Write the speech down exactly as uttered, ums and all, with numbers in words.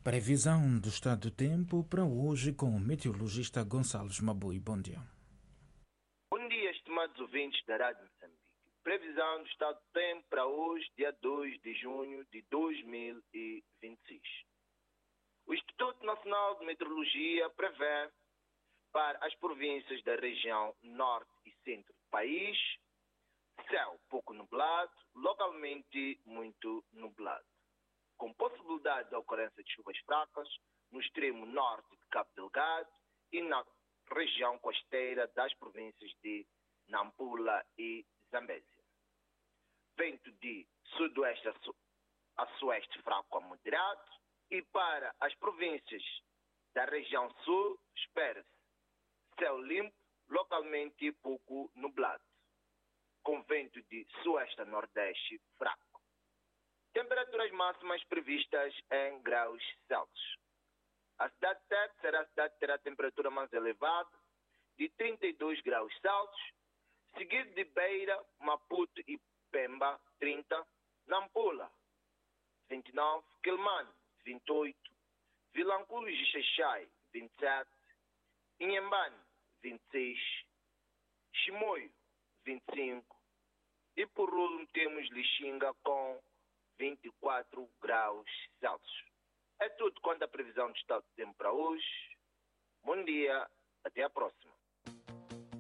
Previsão do estado do tempo para hoje com o meteorologista Gonçalves Mabui. Bom dia. Bom dia, estimados ouvintes da Rádio Moçambique. Previsão do estado do tempo para hoje, dia dois de junho de dois mil e vinte e seis. O Instituto Nacional de Meteorologia prevê para as províncias da região norte e centro do país céu pouco nublado, localmente muito nublado, com possibilidade de ocorrência de chuvas fracas no extremo norte de Cabo Delgado e na região costeira das províncias de Nampula e Zambésia. Vento de sudoeste a, su a sueste fraco a moderado, e para as províncias da região sul espera-se céu limpo, localmente pouco nublado, com vento de sueste a nordeste fraco. Temperaturas máximas previstas em graus Celsius. A cidade de Tete será a cidade que terá a temperatura mais elevada, de trinta e dois graus Celsius, seguido de Beira, Maputo e Pemba, trinta, Nampula, vinte e nove, Quelimane, vinte e oito, Vilanculo e Xixai, vinte e sete, Inhambane, vinte e seis, Chimoio, vinte e cinco, e por último temos Lixinga com vinte e quatro graus Celsius. É tudo quanto a previsão do estado do tempo para hoje. Bom dia, até a próxima.